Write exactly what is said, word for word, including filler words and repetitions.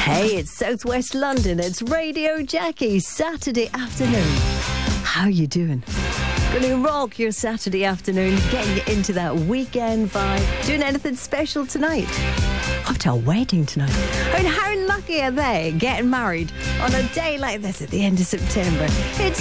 Hey, it's Southwest London. It's Radio Jackie, Saturday afternoon. How you doing? Going to rock your Saturday afternoon, getting you into that weekend vibe. Doing anything special tonight? Off to a wedding tonight. I mean, how lucky are they getting married on a day like this at the end of September? It's